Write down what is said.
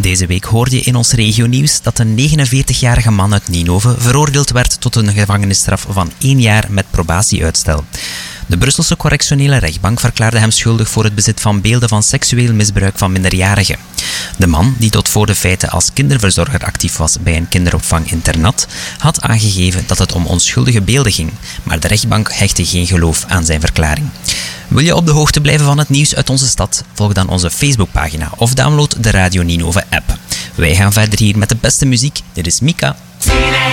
Deze week hoorde je in ons regionieuws dat een 49-jarige man uit Ninove veroordeeld werd tot een gevangenisstraf van 1 jaar met probatieuitstel. De Brusselse correctionele rechtbank verklaarde hem schuldig voor het bezit van beelden van seksueel misbruik van minderjarigen. De man, die tot voor de feiten als kinderverzorger actief was bij een kinderopvang-internat, had aangegeven dat het om onschuldige beelden ging, maar de rechtbank hechtte geen geloof aan zijn verklaring. Wil je op de hoogte blijven van het nieuws uit onze stad? Volg dan onze Facebookpagina of download de Radio Ninove app. Wij gaan verder hier met de beste muziek. Dit is Mika.